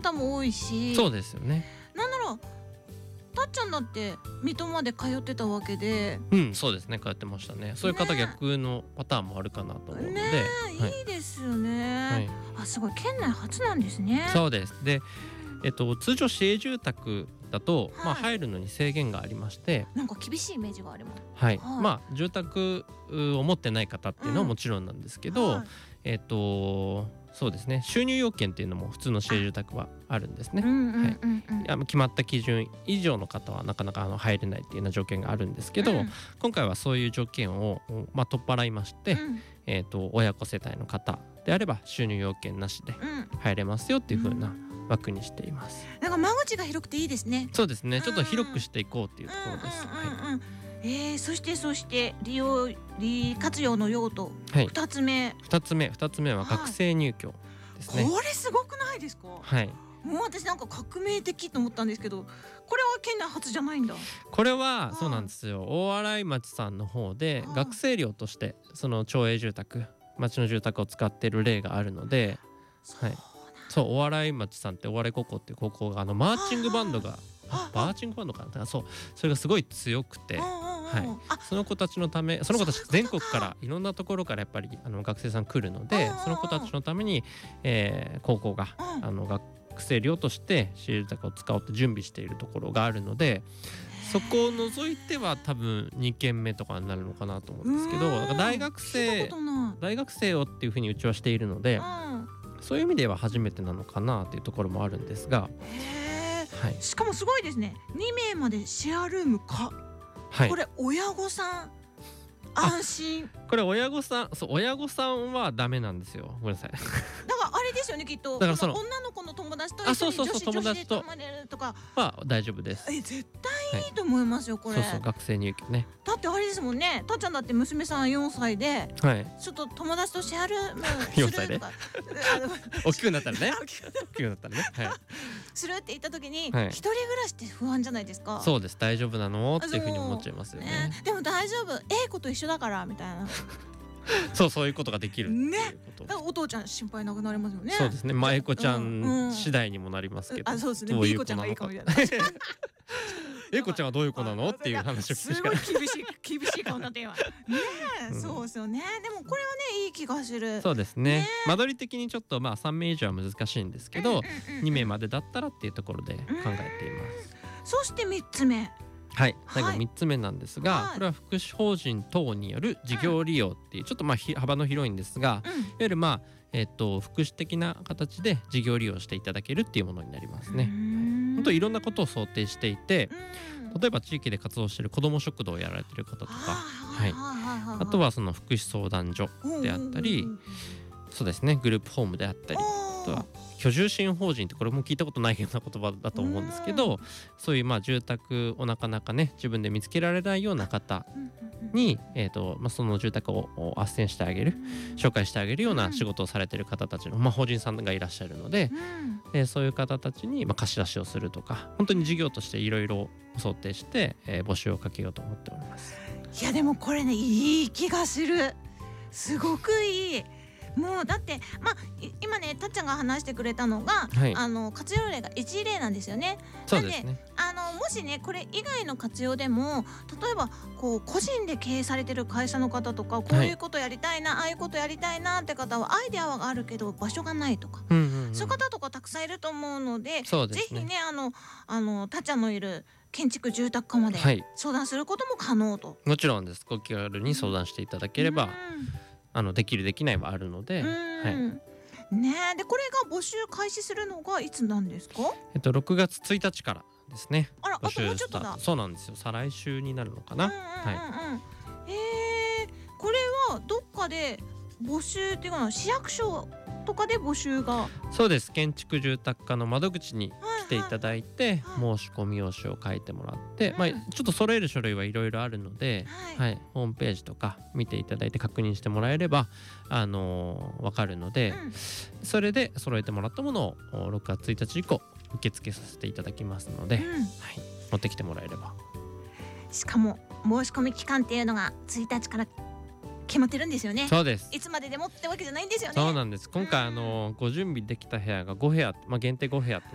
方も多いし、 そうですよね。 なんならたっちゃんだって水戸まで通ってたわけで、 そうですね、通ってましたね。そういう方逆のパターンもあるかなと思うので、 いいですよね、すごい県内初なんですね。 そうです。で、通常市営住宅だと、入るのに制限がありまして、 なんか厳しいイメージがあります。 住宅を持ってない方っていうのはもちろんなんですけど、そうですね、収入要件っていうのも普通の市営住宅はあるんですね。決まった基準以上の方はなかなか入れないっていうような条件があるんですけど、今回はそういう条件を、取っ払いまして、親子世帯の方であれば収入要件なしで入れますよっていう風な枠にしています。 なんか間口が広くていいですね。 そうですね、ちょっと広くしていこうっていうところです。 そして利活用の用途、2つ目は学生入居ですね。 これすごくないですか？もう私なんか革命的と思ったんですけど、これは県内初じゃないんだ。 これはそうなんですよ。大洗町さんの方で学生寮としてその町営住宅、町の住宅を使っている例があるので、大洗町さんって大洗高校っていう高校がマーチングバンドがバーチングバンドかな、それがすごい強くて、その子たちのため、その子たち全国からいろんなところからやっぱり学生さん来るので、その子たちのために、高校が学生寮として市営住宅を使おうと準備しているところがあるので、そこを除いては多分2軒目とかになるのかなと思うんですけど、大学生をっていうふうにうちはしているので、そういう意味では初めてなのかなっていうところもあるんですが、 しかもすごいですね。2名までシェアルームか、これ親御さん安心。 これ親御さんはダメなんですよ。ごめんなさい。だからあれですよね、きっと。だから女の子の友達と一緒に女子で泊まれるとかは大丈夫です。 絶対いいと思いますよ、これ。 学生入居ね。 だってあれですもんね、たっちゃんだって娘さん4歳で、ちょっと友達とシェアルーム 4歳で大きくなったらねするって言った時に、一人暮らしって不安じゃないですか。 そうです、大丈夫なのっていうふうに思っちゃいますよね。 でも大丈夫、子と一緒だからみたいな。 そういうことができるね。お父ちゃん心配なくなりますよね。 そうですね、舞子ちゃん次第にもなりますけど、 そうですね、B子ちゃんがいいかもみたいな。 A子ちゃんはどういう子なのっていう話をしてすごい厳しい顔になって今ね。そうですよね。でもこれはね、いい気がする。 そうですね。間取り的にちょっと3名以上は難しいんですけど、2名までだったらっていうところで考えています。 そして3つ目。 最後3つ目なんですが、これは福祉法人等による事業利用っていうちょっと幅の広いんですが、いわゆる福祉的な形で事業利用していただけるっていうものになりますね。本当いろんなことを想定していて、例えば地域で活動している子ども食堂をやられている方とか、あとはその福祉相談所であったり、そうですね、グループホームであったり、あとは居住支援法人って、これも聞いたことないような言葉だと思うんですけど、そういう住宅をなかなかね自分で見つけられないような方に、その住宅を斡旋してあげる、紹介してあげるような仕事をされている方たちの、法人さんがいらっしゃるので、そういう方たちに貸し出しをするとか、本当に事業としていろいろ想定して、募集をかけようと思っております。 いやでもこれね、いい気がする。すごくいい。もうだって今ね、たっちゃんが話してくれたのが、活用例が1例なんですよね。 そうですね。 もしねこれ以外の活用でも、例えば個人で経営されてる会社の方とか、こういうことやりたいな、ああいうことやりたいなって方はアイデアはあるけど場所がないとか、そういう方とかたくさんいると思うので、ぜひねたっちゃんのいる建築住宅課まで相談することも可能と。 もちろんです。ご気軽に相談していただければ、できるできないはあるので、でこれが募集開始するのがいつなんですか ？6月1日からですね。 あともうちょっとだ。 そうなんですよ。再来週になるのかな。 これはどっかで募集っていうかな、市役所とかで募集が。 そうです。建築住宅課の窓口に来ていただいて、申し込み用紙を書いてもらって、ちょっと揃える書類はいろいろあるので、ホームページとか見ていただいて確認してもらえればわかるので、それで揃えてもらったものを6月1日以降受付させていただきますので、持ってきてもらえれば。 しかも申し込み期間っていうのが1日から決まってるんですよね。 そうです。 いつまででもってわけじゃないんですよね。 そうなんです。今回ご準備できた部屋が5部屋、限定5部屋って